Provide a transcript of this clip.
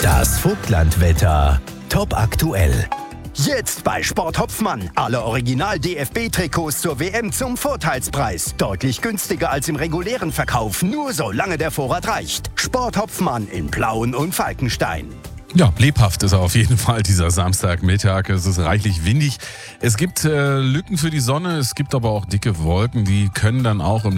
Das Vogtlandwetter top aktuell. Jetzt bei Sport Hopfmann. Alle Original-DFB-Trikots zur WM zum Vorteilspreis. Deutlich günstiger als im regulären Verkauf, nur solange der Vorrat reicht. Sport Hopfmann in Plauen und Falkenstein. Ja, lebhaft ist er auf jeden Fall dieser Samstagmittag. Es ist reichlich windig. Es gibt Lücken für die Sonne, es gibt aber auch dicke Wolken, die können dann auch im